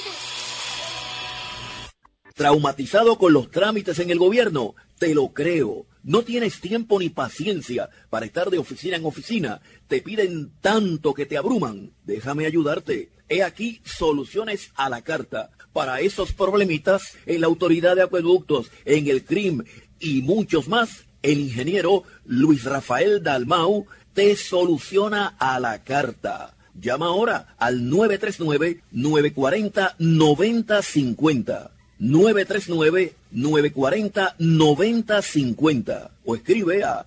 ¿Traumatizado con los trámites en el gobierno? Te lo creo. No tienes tiempo ni paciencia para estar de oficina en oficina. Te piden tanto que te abruman. Déjame ayudarte. He aquí soluciones a la carta. Para esos problemitas, en la Autoridad de Acueductos, en el CRIM y muchos más, el ingeniero Luis Rafael Dalmau te soluciona a la carta. Llama ahora al 939-940-9050. 939-940-9050 o escribe a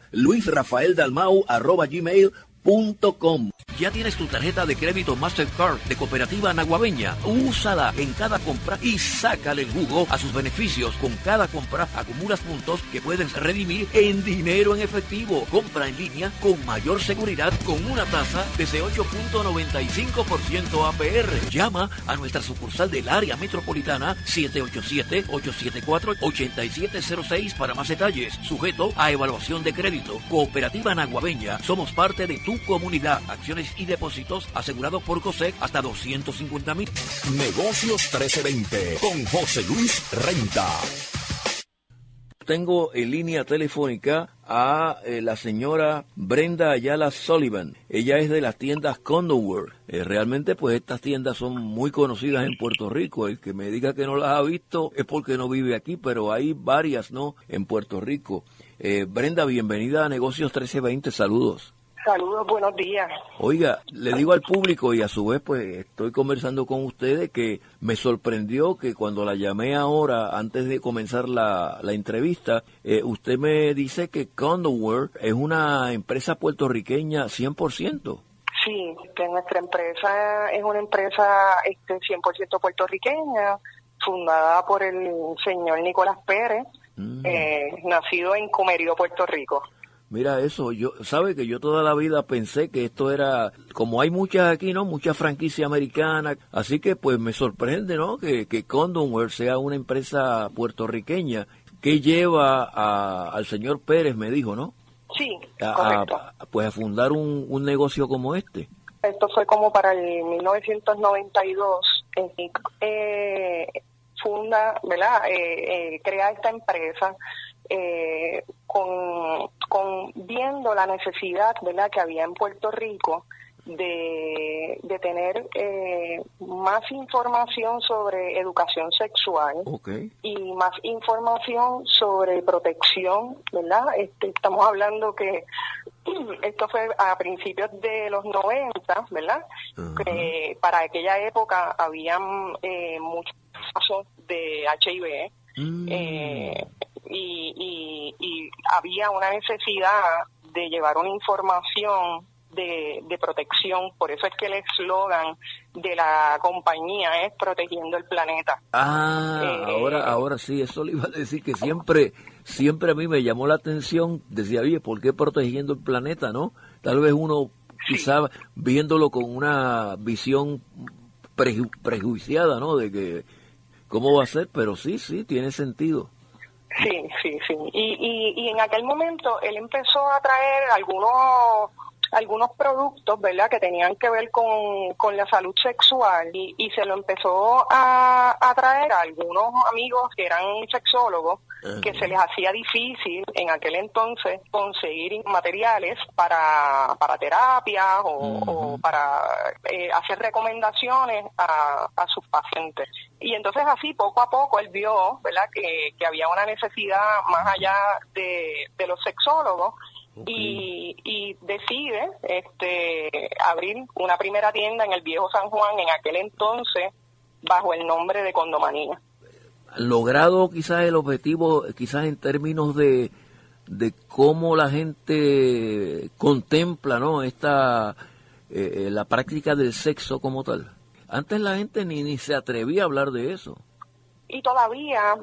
luisrafaeldalmau@gmail.com. ¿Ya tienes tu tarjeta de crédito Mastercard de Cooperativa Naguabeña? Úsala en cada compra y sácale el jugo a sus beneficios. Con cada compra acumulas puntos que puedes redimir en dinero en efectivo. Compra en línea con mayor seguridad con una tasa desde 8.95% APR. Llama a nuestra sucursal del área metropolitana 787-874-8706 para más detalles. Sujeto a evaluación de crédito. Cooperativa Naguabeña. Somos parte de tu comunidad. Acciones y depósitos asegurados por COSEC hasta 250,000. Negocios 1320 con José Luis Renta. Tengo en línea telefónica a la señora Brenda Ayala Sullivan. Ella es de las tiendas Condonware. Realmente pues estas tiendas son muy conocidas en Puerto Rico. El que me diga que no las ha visto es porque no vive aquí, pero hay varias, ¿no?, en Puerto Rico. Brenda, bienvenida a Negocios 1320. Saludos. Saludos, buenos días. Oiga, le digo al público y a su vez pues estoy conversando con ustedes que me sorprendió que cuando la llamé ahora, antes de comenzar la entrevista, usted me dice que Condonware es una empresa puertorriqueña 100%. Sí, que nuestra empresa es una empresa 100% puertorriqueña, fundada por el señor Nicolás Pérez, nacido en Comerío, Puerto Rico. Mira eso, sabe que yo toda la vida pensé que esto era, como hay muchas aquí, ¿no?, muchas franquicias americanas, así que pues me sorprende, ¿no?, que Condonware sea una empresa puertorriqueña que lleva al señor Pérez, me dijo, ¿no? Sí, correcto. Pues a fundar un negocio como este. Esto fue como para el 1992, funda, ¿verdad?, crea esta empresa, con viendo la necesidad, ¿verdad?, que había en Puerto Rico de tener más información sobre educación sexual, okay, y más información sobre protección, ¿verdad? Estamos hablando que esto fue a principios de los 90, ¿verdad? Para aquella época habían muchos casos de HIV, y había una necesidad de llevar una información de protección. Por eso es que el eslogan de la compañía es Protegiendo el Planeta. Ahora sí, eso le iba a decir, que siempre a mí me llamó la atención, decía, oye, ¿por qué Protegiendo el Planeta, no? Tal vez uno quizá viéndolo con una visión prejuiciada, ¿no?, de que cómo va a ser, pero sí, tiene sentido. Sí. Y en aquel momento él empezó a traer algunos productos, ¿verdad?, que tenían que ver con la salud sexual, y se lo empezó a traer a algunos amigos que eran sexólogos, que se les hacía difícil en aquel entonces conseguir materiales para terapias o para hacer recomendaciones a sus pacientes. Y entonces así poco a poco él vio, ¿verdad?, que había una necesidad más allá de los sexólogos. Okay. Y decide abrir una primera tienda en el Viejo San Juan, en aquel entonces bajo el nombre de Condomanía. Logrado quizás el objetivo, quizás en términos de cómo la gente contempla, ¿no?, la práctica del sexo como tal. Antes la gente ni se atrevía a hablar de eso. Y todavía,